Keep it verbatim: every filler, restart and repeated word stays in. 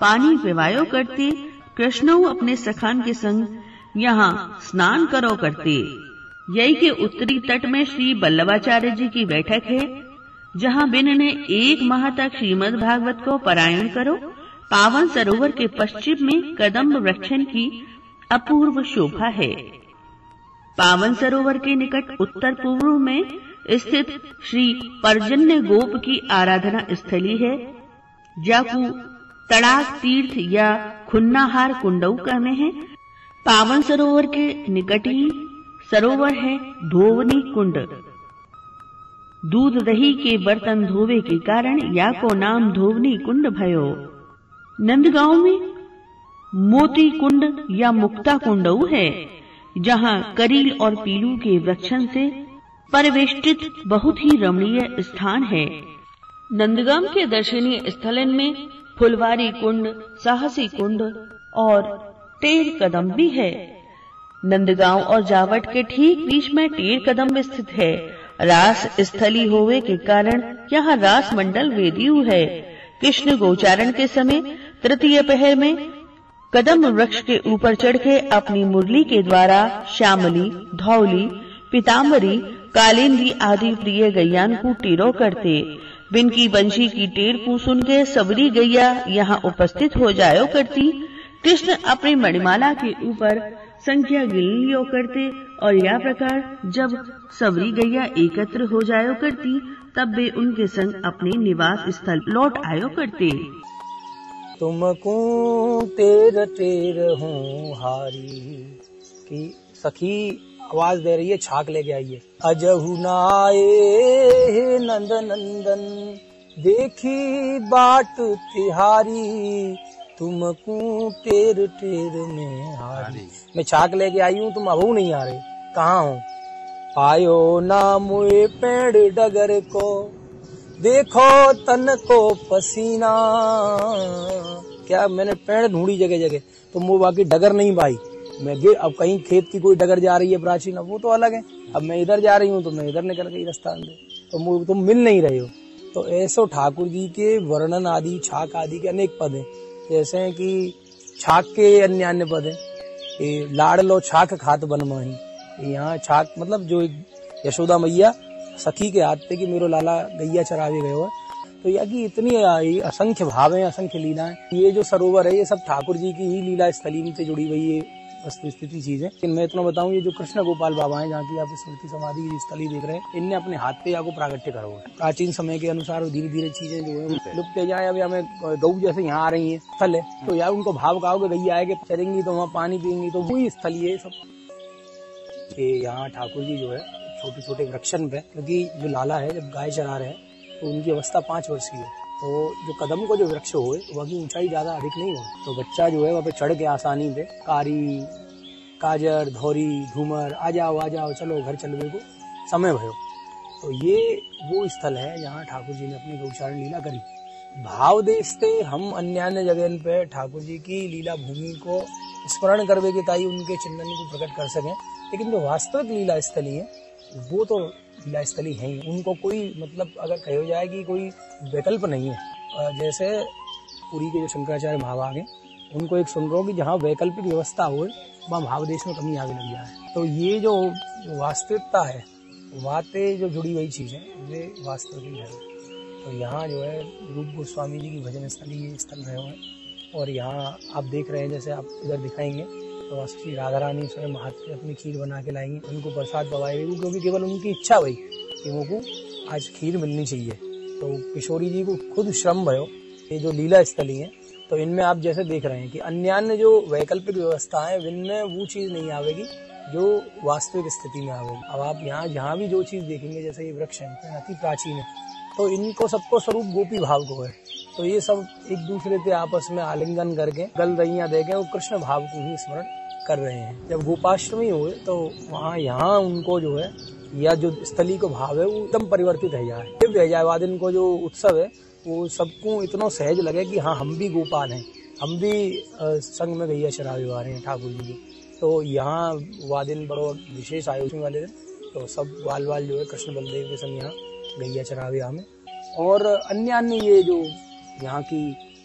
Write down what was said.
पानी पिवायो करते। कृष्ण अपने सखान के संग यहाँ स्नान करो करते। यही के उत्तरी तट में श्री वल्लभाचार्य जी की बैठक है, जहाँ बिन ने एक माह तक श्रीमद् भागवत को पारायण करो। पावन सरोवर के पश्चिम में कदम्ब वृक्षन की अपूर्व शोभा है। पावन सरोवर के निकट उत्तर पूर्व में स्थित श्री पर्जन्य गोप की आराधना स्थली है, जाकू तड़ाक तीर्थ या खुन्नाहार कुंडऊ कहते हैं। पावन सरोवर के निकट ही सरोवर है धोवनी कुंड। दूध दही के बर्तन धोवे के कारण या को नाम धोवनी कुंड भयो। नंदगांव में मोती कुंड या मुक्ता कुंडऊ है, जहाँ करील और पीलू के वृक्षन से परिवेष्टित बहुत ही रमणीय स्थान है। नंदगांव के दर्शनीय स्थलन में फुलवारी कुंड, साहसी कुंड और टेर कदम भी है। नंदगांव और जावट के ठीक बीच में टेर कदम स्थित है। रास स्थली होवे के कारण यहाँ रास मंडल वेदियु है। कृष्ण गोचारण के समय तृतीय पहर में कदम वृक्ष के ऊपर चढ़ के अपनी मुरली के द्वारा श्यामली, धौली, पीताम्बरी, कालिंदी आदि प्रिय गैयान को टेरो करते। बिन की बंशी की टेर को सुन के सबरी गैया यहाँ उपस्थित हो जायो करती। कृष्ण अपनी मणिमाला के ऊपर संख्या गिन लियो करते और यह प्रकार जब सबरी गैया एकत्र हो जायो करती, तब वे उनके संग अपने निवास स्थल लौट आयो करते। तुमको तेर टेर हूँ हारी की सखी आवाज दे रही है, छाक लेके आइए। अजहु नाए नंद नंदन देखी बाट तिहारी, तुमको टेर टेर में हारी। मैं छाक लेके आई हूँ, तुम अबू नहीं आ रहे, कहाँ हो? आयो ना मुए पेड़ डगर को, देखो तन को पसीना। क्या मैंने पेड़ ढूंढी जगह जगह, तो वो बाकी डगर नहीं भाई। मैं गे अब कहीं खेत की कोई डगर जा रही है प्राचीन, अब वो तो अलग है। अब मैं इधर जा रही हूँ तो मैं इधर निकल गई रास्ता में, तो तुम मिल नहीं रहे हो। तो ऐसो ठाकुर जी के वर्णन आदि, छाक आदि के अनेक पद हैं। जैसे हैं कि छाक के अन्य अन्य पद हैं। लाड़ लो छाक खात बन माही। यहाँ छाक मतलब जो यशोदा मैया सखी के हाथ पे कि मेरो लाला गैया चरावे गए हो। तो यह कि इतनी असंख्य भाव है, असंख्य लीलाएं। ये जो सरोवर है ये सब ठाकुर जी की ही लीला स्थली से जुड़ी हुई है वस्तु स्थिति चीज है। मैं इतना बताऊं, ये जो कृष्ण गोपाल बाबा हैं, जहाँ की आप स्मृति समाधि की स्थली देख रहे हैं, इनने अपने हाथ पे या को प्रागट्य करा हुआ है। प्राचीन समय के अनुसार धीरे धीरे चीजें जो है लुप्त हो जाए। अभी हमें गऊ जैसे यहाँ आ रही है स्थल है, तो यार उनको भाव कहोगे गैया आएगी चरेंगी तो वहाँ पानी पियेंगी, तो वही स्थली है सब। यहाँ ठाकुर जी जो है छोटे छोटे वृक्षन पे, क्योंकि जो लाला है जब गाय चरा रहे हैं तो उनकी अवस्था पांच वर्ष की है, तो जो कदम को जो वृक्ष हो वह की ऊंचाई ज्यादा अधिक नहीं हो, तो बच्चा जो है वहाँ पे चढ़ के आसानी पे कारी, काजर, धौरी, घूमर, आ जाओ आ जाओ चलो घर चलने को समय भयो। तो ये वो स्थल है जहाँ ठाकुर जी ने अपनी गौचारण लीला करी। भाव देखते हम अन्य अन्य जगह पे ठाकुर जी की लीला भूमि को स्मरण करवे के ताई उनके चिंतन को प्रकट कर सकें, लेकिन जो वास्तविक लीला स्थली है वो तो लीला स्थली है ही। उनको कोई मतलब अगर कहो जाए कि कोई विकल्प नहीं है। जैसे पुरी के जो शंकराचार्य महाभाग हैं, उनको एक सुन रहा हूँ कि जहाँ वैकल्पिक व्यवस्था हो वहाँ भावदेश में कमी आगे लग जाए। तो ये जो वास्तविकता है, बातें जो जुड़ी हुई चीजें वे वास्तविक है। तो यहाँ जो है रूप गोस्वामी जी की भजन स्थली ये स्थल रहे हुए हैं। और यहाँ आप देख रहे हैं, जैसे आप इधर दिखाएंगे तो श्री राधा रानी स्वयं हाथ से अपनी खीर बना के लाएंगी, उनको प्रसाद पवाएगी, क्योंकि केवल उनकी इच्छा हुई कि उनको आज खीर मिलनी चाहिए। तो किशोरी जी को खुद श्रम भयो ये जो लीला स्थली है। तो इनमें आप जैसे देख रहे हैं कि अन्य जो वैकल्पिक व्यवस्था है इनमें वो चीज नहीं आवेगी जो वास्तविक स्थिति में आवेगी। अब आप यहाँ जहाँ भी जो चीज देखेंगे, जैसे ये वृक्ष है अति प्राचीन है, तो इनको सबको स्वरूप गोपी भाव को है। तो ये सब एक दूसरे से आपस में आलिंगन करके गल रैया देके वो कृष्ण भाव को ही स्मरण कर रहे हैं। जब गोपाष्टमी हुए तो वहाँ यहाँ उनको जो है या जो स्थली को भाव है वो एकदम परिवर्तित है जाए। जब हजावाद इनको जो उत्सव है वो सबको इतना सहज लगे कि हाँ हम भी गोपाल हैं, हम भी संग में गैया चरावे वाले हैं ठाकुर जी की। तो यहाँ वादिन बड़ो विशेष आयोजन वाले दिन तो सब बाल बाल जो है कृष्ण बलदेव के संग यहाँ गैया चरावे हमें। और अन्य अन्य ये जो यहाँ की